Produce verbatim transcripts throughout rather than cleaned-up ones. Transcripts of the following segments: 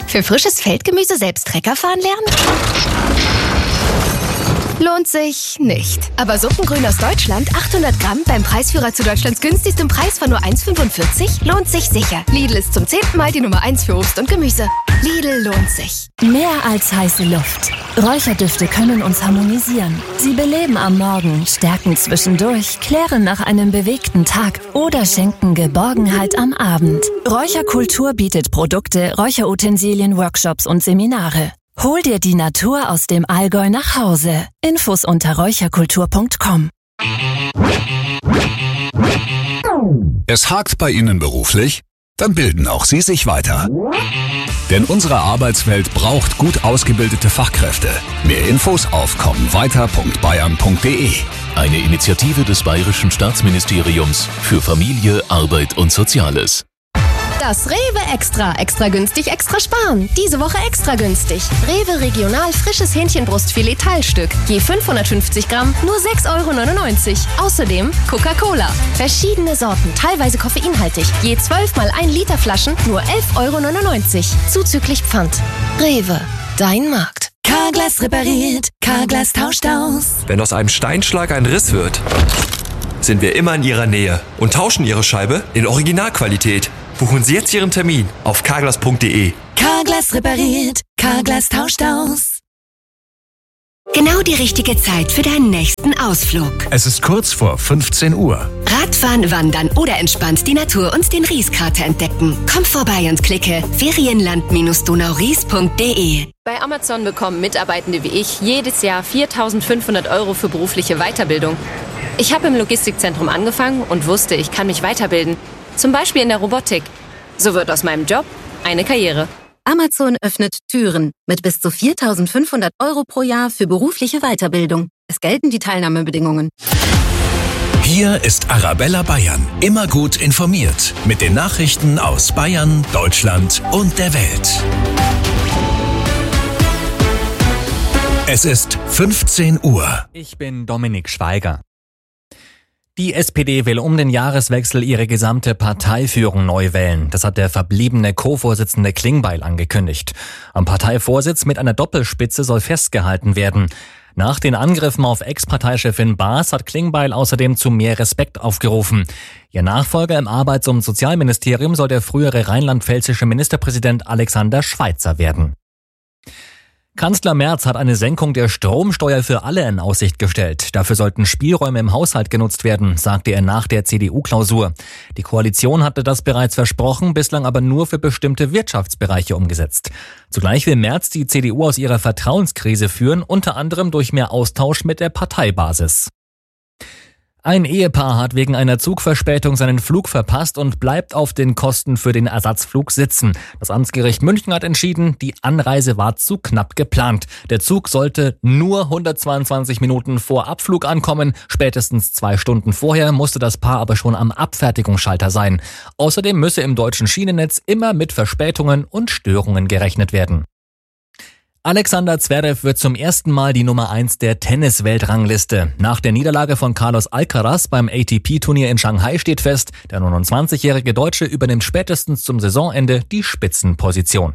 Für frisches Feldgemüse selbst Trecker fahren lernen? Lohnt sich nicht. Aber Suppengrün aus Deutschland, achthundert Gramm, beim Preisführer zu Deutschlands günstigstem Preis von nur eins fünfundvierzig, lohnt sich sicher. Lidl ist zum zehnten Mal die Nummer eins für Obst und Gemüse. Lidl lohnt sich. Mehr als heiße Luft. Räucherdüfte können uns harmonisieren. Sie beleben am Morgen, stärken zwischendurch, klären nach einem bewegten Tag oder schenken Geborgenheit am Abend. Räucherkultur bietet Produkte, Räucherutensilien, Workshops und Seminare. Hol dir die Natur aus dem Allgäu nach Hause. Infos unter räucherkultur punkt com. Es hakt bei Ihnen beruflich? Dann bilden auch Sie sich weiter. Denn unsere Arbeitswelt braucht gut ausgebildete Fachkräfte. Mehr Infos auf kommenweiter punkt bayern punkt de. Eine Initiative des Bayerischen Staatsministeriums für Familie, Arbeit und Soziales. Das Rewe Extra. Extra günstig, extra sparen. Diese Woche extra günstig. Rewe Regional frisches Hähnchenbrustfilet Teilstück. Je fünfhundertfünfzig Gramm, nur sechs Euro neunundneunzig. Außerdem Coca-Cola. Verschiedene Sorten, teilweise koffeinhaltig. Je zwölf mal ein Liter Flaschen, nur elf Euro neunundneunzig. Zuzüglich Pfand. Rewe. Dein Markt. Carglass repariert. Carglass tauscht aus. Wenn aus einem Steinschlag ein Riss wird, sind wir immer in Ihrer Nähe und tauschen Ihre Scheibe in Originalqualität. Buchen Sie jetzt Ihren Termin auf carglass punkt de. Carglass repariert. Carglass tauscht aus. Genau die richtige Zeit für deinen nächsten Ausflug. Es ist kurz vor fünfzehn Uhr. Radfahren, wandern oder entspannt die Natur und den Rieskrater entdecken. Komm vorbei und klicke ferienland donauries punkt de. Bei Amazon bekommen Mitarbeitende wie ich jedes Jahr viertausendfünfhundert Euro für berufliche Weiterbildung. Ich habe im Logistikzentrum angefangen und wusste, ich kann mich weiterbilden. Zum Beispiel in der Robotik. So wird aus meinem Job eine Karriere. Amazon öffnet Türen mit bis zu viertausendfünfhundert Euro pro Jahr für berufliche Weiterbildung. Es gelten die Teilnahmebedingungen. Hier ist Arabella Bayern. Immer gut informiert. Mit den Nachrichten aus Bayern, Deutschland und der Welt. Es ist fünfzehn Uhr. Ich bin Dominik Schweiger. Die S P D will um den Jahreswechsel ihre gesamte Parteiführung neu wählen. Das hat der verbliebene Co-Vorsitzende Klingbeil angekündigt. Am Parteivorsitz mit einer Doppelspitze soll festgehalten werden. Nach den Angriffen auf Ex-Parteichefin Baas hat Klingbeil außerdem zu mehr Respekt aufgerufen. Ihr Nachfolger im Arbeits- und Sozialministerium soll der frühere rheinland-pfälzische Ministerpräsident Alexander Schweitzer werden. Kanzler Merz hat eine Senkung der Stromsteuer für alle in Aussicht gestellt. Dafür sollten Spielräume im Haushalt genutzt werden, sagte er nach der C D U-Klausur. Die Koalition hatte das bereits versprochen, bislang aber nur für bestimmte Wirtschaftsbereiche umgesetzt. Zugleich will Merz die C D U aus ihrer Vertrauenskrise führen, unter anderem durch mehr Austausch mit der Parteibasis. Ein Ehepaar hat wegen einer Zugverspätung seinen Flug verpasst und bleibt auf den Kosten für den Ersatzflug sitzen. Das Amtsgericht München hat entschieden, die Anreise war zu knapp geplant. Der Zug sollte nur hundertzweiundzwanzig Minuten vor Abflug ankommen. Spätestens zwei Stunden vorher musste das Paar aber schon am Abfertigungsschalter sein. Außerdem müsse im deutschen Schienennetz immer mit Verspätungen und Störungen gerechnet werden. Alexander Zverev wird zum ersten Mal die Nummer eins der Tennis-Weltrangliste. Nach der Niederlage von Carlos Alcaraz beim A T P-Turnier in Shanghai steht fest, der neunundzwanzigjährige Deutsche übernimmt spätestens zum Saisonende die Spitzenposition.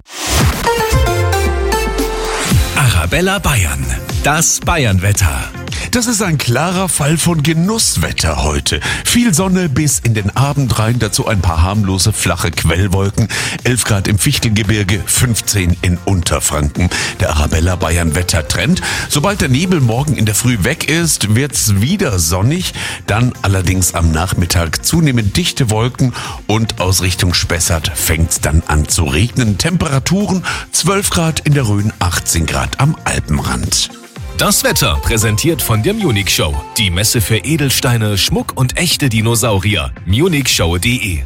Arabella Bayern. Das Bayernwetter. Das ist ein klarer Fall von Genusswetter heute. Viel Sonne bis in den Abend rein, dazu ein paar harmlose, flache Quellwolken. elf Grad im Fichtelgebirge, fünfzehn in Unterfranken. Der Arabella Bayern Wettertrend. Sobald der Nebel morgen in der Früh weg ist, wird's wieder sonnig. Dann allerdings am Nachmittag zunehmend dichte Wolken und aus Richtung Spessart fängt's dann an zu regnen. Temperaturen zwölf Grad in der Rhön, achtzehn Grad am Alpenrand. Das Wetter präsentiert von der Munich Show. Die Messe für Edelsteine, Schmuck und echte Dinosaurier. munich show punkt de.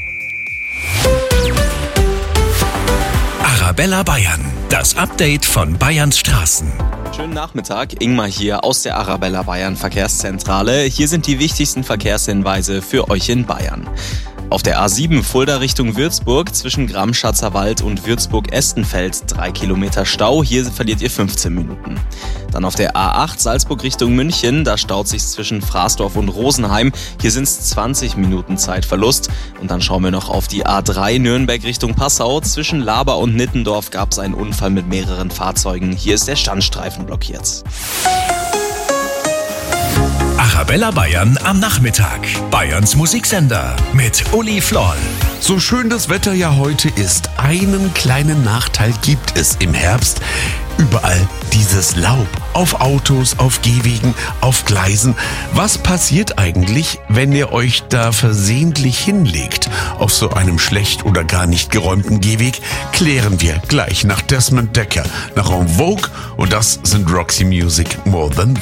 Arabella Bayern. Das Update von Bayerns Straßen. Schönen Nachmittag, Ingmar hier aus der Arabella Bayern Verkehrszentrale. Hier sind die wichtigsten Verkehrshinweise für euch in Bayern. Auf der A sieben Fulda Richtung Würzburg zwischen Gramm-Schatzer Wald und Würzburg-Estenfeld drei Kilometer Stau. Hier verliert ihr fünfzehn Minuten. Dann auf der A acht Salzburg Richtung München. Da staut sich zwischen Fraßdorf und Rosenheim. Hier sind es zwanzig Minuten Zeitverlust. Und dann schauen wir noch auf die A drei Nürnberg Richtung Passau. Zwischen Laber und Nittendorf gab es einen Unfall mit mehreren Fahrzeugen. Hier ist der Standstreifen blockiert. Arabella Bayern am Nachmittag. Bayerns Musiksender mit Uli Floll. So schön das Wetter ja heute ist, einen kleinen Nachteil gibt es im Herbst. Überall dieses Laub. Auf Autos, auf Gehwegen, auf Gleisen. Was passiert eigentlich, wenn ihr euch da versehentlich hinlegt? Auf so einem schlecht oder gar nicht geräumten Gehweg klären wir gleich nach Desmond Dekker, nach En Vogue, und das sind Roxy Music More Than That.